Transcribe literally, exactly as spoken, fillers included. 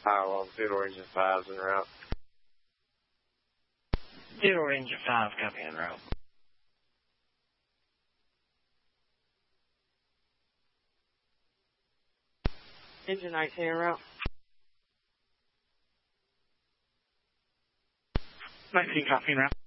Oh, well, Theodore Engine five's en route. Theodore Engine five, copy en route. Engine nineteen en route. nineteen, copy en route.